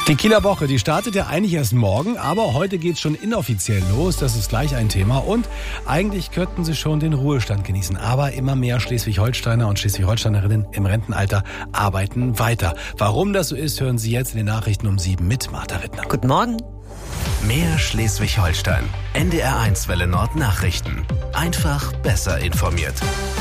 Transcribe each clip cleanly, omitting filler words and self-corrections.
Die Kieler Woche, die startet ja eigentlich erst morgen, aber heute geht's schon inoffiziell los. Das ist gleich ein Thema. Und eigentlich könnten sie schon den Ruhestand genießen. Aber immer mehr Schleswig-Holsteiner und Schleswig-Holsteinerinnen im Rentenalter arbeiten weiter. Warum das so ist, hören Sie jetzt in den Nachrichten um 7 mit Martha Wittner. Guten Morgen. Mehr Schleswig-Holstein. NDR1 Welle Nord Nachrichten. Einfach besser informiert.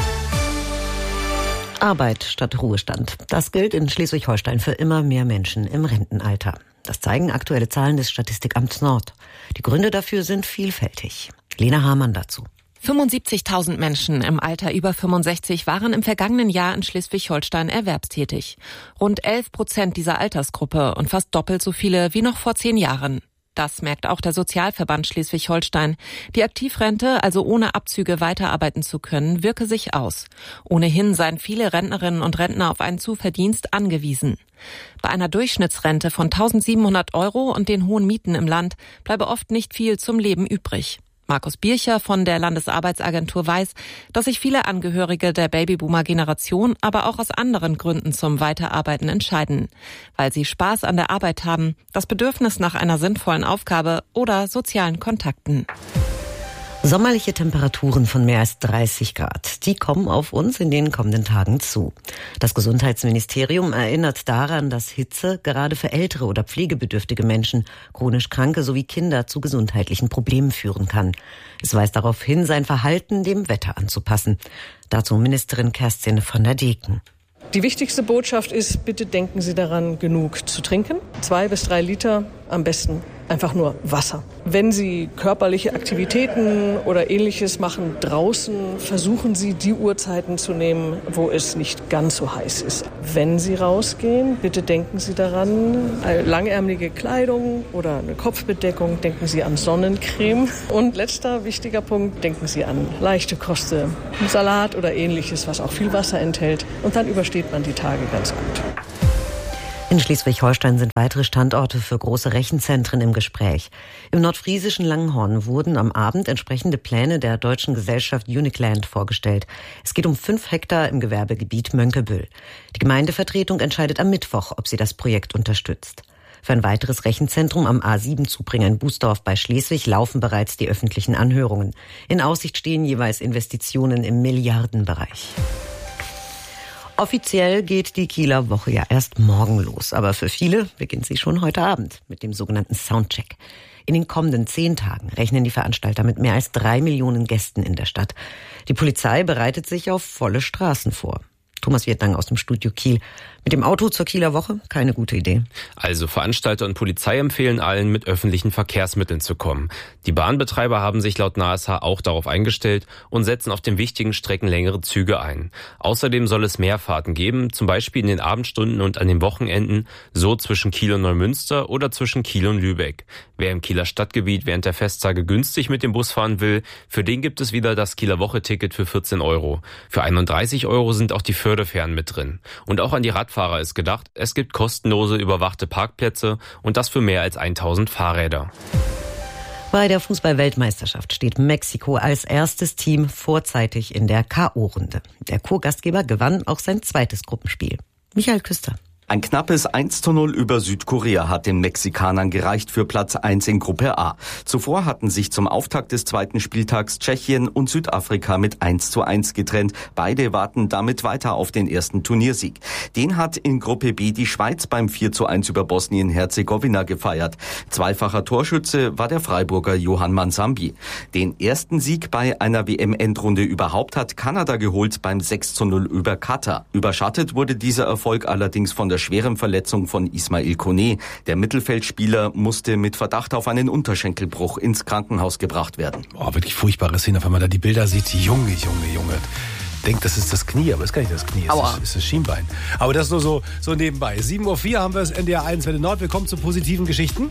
Arbeit statt Ruhestand. Das gilt in Schleswig-Holstein für immer mehr Menschen im Rentenalter. Das zeigen aktuelle Zahlen des Statistikamts Nord. Die Gründe dafür sind vielfältig. Lena Hamann dazu. 75.000 Menschen im Alter über 65 waren im vergangenen Jahr in Schleswig-Holstein erwerbstätig. Rund 11% dieser Altersgruppe und fast doppelt so viele wie noch vor 10 Jahren. Das merkt auch der Sozialverband Schleswig-Holstein. Die Aktivrente, also ohne Abzüge weiterarbeiten zu können, wirke sich aus. Ohnehin seien viele Rentnerinnen und Rentner auf einen Zuverdienst angewiesen. Bei einer Durchschnittsrente von 1.700 € und den hohen Mieten im Land bleibe oft nicht viel zum Leben übrig. Markus Bircher von der Landesarbeitsagentur weiß, dass sich viele Angehörige der Babyboomer-Generation aber auch aus anderen Gründen zum Weiterarbeiten entscheiden. Weil sie Spaß an der Arbeit haben, das Bedürfnis nach einer sinnvollen Aufgabe oder sozialen Kontakten. Sommerliche Temperaturen von mehr als 30 Grad, die kommen auf uns in den kommenden Tagen zu. Das Gesundheitsministerium erinnert daran, dass Hitze gerade für ältere oder pflegebedürftige Menschen, chronisch Kranke sowie Kinder zu gesundheitlichen Problemen führen kann. Es weist darauf hin, sein Verhalten dem Wetter anzupassen. Dazu Ministerin Kerstin von der Deken. Die wichtigste Botschaft ist, bitte denken Sie daran, genug zu trinken. 2 bis 3 Liter, am besten einfach nur Wasser. Wenn Sie körperliche Aktivitäten oder Ähnliches machen draußen, versuchen Sie, die Uhrzeiten zu nehmen, wo es nicht ganz so heiß ist. Wenn Sie rausgehen, bitte denken Sie daran, langärmelige Kleidung oder eine Kopfbedeckung, denken Sie an Sonnencreme. Und letzter wichtiger Punkt, denken Sie an leichte Kost, Salat oder Ähnliches, was auch viel Wasser enthält. Und dann übersteht man die Tage ganz gut. In Schleswig-Holstein sind weitere Standorte für große Rechenzentren im Gespräch. Im nordfriesischen Langenhorn wurden am Abend entsprechende Pläne der deutschen Gesellschaft Unicland vorgestellt. Es geht um 5 Hektar im Gewerbegebiet Mönckeberg. Die Gemeindevertretung entscheidet am Mittwoch, ob sie das Projekt unterstützt. Für ein weiteres Rechenzentrum am A7-Zubringer in Bußdorf bei Schleswig laufen bereits die öffentlichen Anhörungen. In Aussicht stehen jeweils Investitionen im Milliardenbereich. Offiziell geht die Kieler Woche ja erst morgen los, aber für viele beginnt sie schon heute Abend mit dem sogenannten Soundcheck. In den kommenden 10 Tagen rechnen die Veranstalter mit mehr als 3 Millionen Gästen in der Stadt. Die Polizei bereitet sich auf volle Straßen vor. Thomas Wirtlang aus dem Studio Kiel. Mit dem Auto zur Kieler Woche? Keine gute Idee. Also Veranstalter und Polizei empfehlen allen, mit öffentlichen Verkehrsmitteln zu kommen. Die Bahnbetreiber haben sich laut NASH auch darauf eingestellt und setzen auf den wichtigen Strecken längere Züge ein. Außerdem soll es mehr Fahrten geben, zum Beispiel in den Abendstunden und an den Wochenenden, so zwischen Kiel und Neumünster oder zwischen Kiel und Lübeck. Wer im Kieler Stadtgebiet während der Festtage günstig mit dem Bus fahren will, für den gibt es wieder das Kieler Woche-Ticket für 14 €. Für 31 € sind auch die Förderfähren mit drin. Und auch an die Radfahrer ist gedacht, es gibt kostenlose überwachte Parkplätze und das für mehr als 1000 Fahrräder. Bei der Fußball-Weltmeisterschaft steht Mexiko als erstes Team vorzeitig in der K.O.-Runde. Der Co-Gastgeber gewann auch sein zweites Gruppenspiel. Michael Küster. Ein knappes 1:0 über Südkorea hat den Mexikanern gereicht für Platz 1 in Gruppe A. Zuvor hatten sich zum Auftakt des zweiten Spieltags Tschechien und Südafrika mit 1:1 getrennt. Beide warten damit weiter auf den ersten Turniersieg. Den hat in Gruppe B die Schweiz beim 4:1 über Bosnien-Herzegowina gefeiert. Zweifacher Torschütze war der Freiburger Johann Mansambi. Den ersten Sieg bei einer WM-Endrunde überhaupt hat Kanada geholt beim 6:0 über Katar. Überschattet wurde dieser Erfolg allerdings von der schweren Verletzung von Ismail Koné. Der Mittelfeldspieler musste mit Verdacht auf einen Unterschenkelbruch ins Krankenhaus gebracht werden. Oh, wirklich furchtbare Szene, wenn man da die Bilder sieht. Junge. Denkt, das ist das Knie, aber das ist gar nicht das Knie, es ist das Schienbein. Aber das nur so nebenbei. 7:04 Uhr haben wir das NDR1 Welle Nord. Wir kommen zu positiven Geschichten.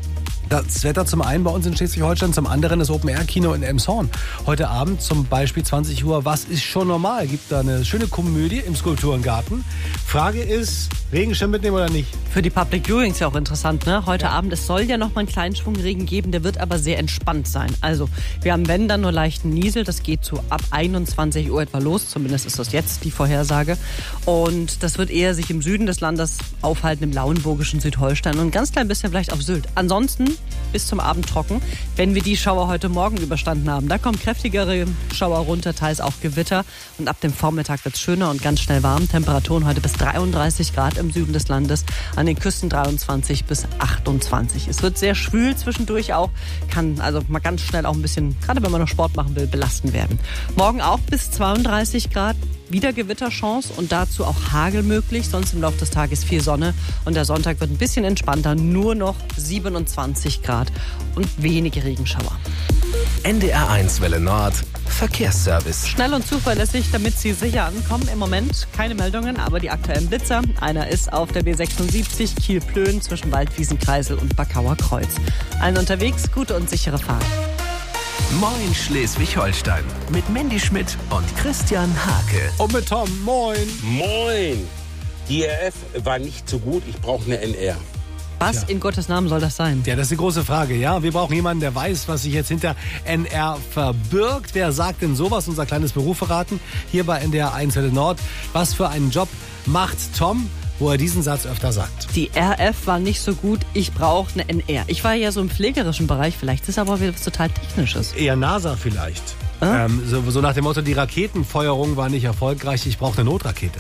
Das Wetter zum einen bei uns in Schleswig-Holstein, zum anderen das Open-Air-Kino in Elmshorn. Heute Abend zum Beispiel 20 Uhr, was ist schon normal? Gibt da eine schöne Komödie im Skulpturengarten. Frage ist, Regenschirm mitnehmen oder nicht? Für die Public Viewings ja auch interessant, ne? Heute Abend, es soll ja noch mal einen kleinen Schwung Regen geben, der wird aber sehr entspannt sein. Also, wir haben wenn dann nur leichten Niesel, das geht so ab 21 Uhr etwa los, zumindest ist das jetzt die Vorhersage. Und das wird eher sich im Süden des Landes aufhalten, im lauenburgischen Südholstein und ein ganz klein bisschen vielleicht auf Sylt. Ansonsten bis zum Abend trocken, wenn wir die Schauer heute Morgen überstanden haben. Da kommen kräftigere Schauer runter, teils auch Gewitter und ab dem Vormittag wird es schöner und ganz schnell warm. Temperaturen heute bis 33 Grad im Süden des Landes, an den Küsten 23 bis 28. Es wird sehr schwül zwischendurch auch, kann also mal ganz schnell auch ein bisschen, gerade wenn man noch Sport machen will, belastend werden. Morgen auch bis 32 Grad, wieder Gewitterchance und dazu auch Hagel möglich, sonst im Laufe des Tages viel Sonne und der Sonntag wird ein bisschen entspannter, nur noch 27 Grad und wenige Regenschauer. NDR1 Welle Nord, Verkehrsservice. Schnell und zuverlässig, damit Sie sicher ankommen. Im Moment keine Meldungen, aber die aktuellen Blitzer. Einer ist auf der B76 Kiel-Plön zwischen Waldwiesenkreisel und Backauer Kreuz. Allen unterwegs, gute und sichere Fahrt. Moin Schleswig-Holstein mit Mandy Schmidt und Christian Hake. Und mit Tom, moin. Moin. Die RF war nicht so gut, ich brauche eine NR. Was in Gottes Namen soll das sein? Ja, das ist die große Frage, ja. Wir brauchen jemanden, der weiß, was sich jetzt hinter NR verbirgt. Wer sagt denn sowas? Unser kleines Beruf verraten. Hier bei NDR 1 Welle Nord. Was für einen Job macht Tom, wo er diesen Satz öfter sagt? Die RF war nicht so gut, ich brauche eine NR. Ich war ja so im pflegerischen Bereich, vielleicht ist aber wieder was total Technisches. Eher NASA vielleicht. So nach dem Motto, die Raketenfeuerung war nicht erfolgreich, ich brauche eine Notrakete.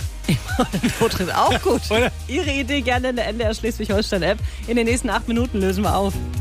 Auch gut. Ihre Idee gerne in der NDR Schleswig-Holstein-App. In den nächsten 8 Minuten lösen wir auf.